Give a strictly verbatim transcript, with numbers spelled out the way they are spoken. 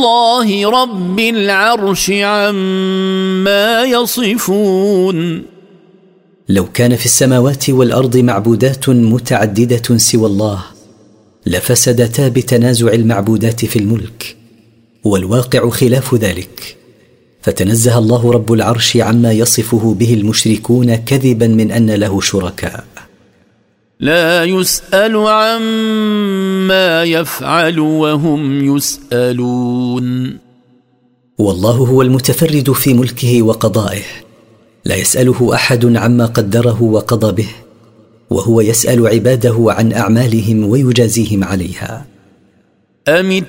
الله رب العرش عما يصفون. لو كان في السماوات والأرض معبودات متعددة سوى الله لفسدتا بتنازع المعبودات في الملك، والواقع خلاف ذلك، فتنزه الله رب العرش عما يصفه به المشركون كذبا من أن له شركاء. لا يسأل عما يفعل وهم يسألون. والله هو المتفرد في ملكه وقضائه، لا يسأله أحد عما قدره وقضى به، وهو يسأل عباده عن أعمالهم ويجازيهم عليها. أم